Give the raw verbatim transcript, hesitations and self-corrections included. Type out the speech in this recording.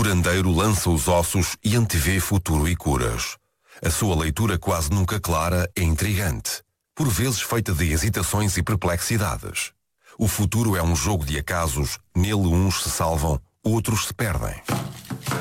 curandeiro lança os ossos e antevê futuro e curas. A sua leitura quase nunca clara é intrigante, por vezes feita de hesitações e perplexidades. O futuro é um jogo de acasos, nele uns se salvam, outros se perdem.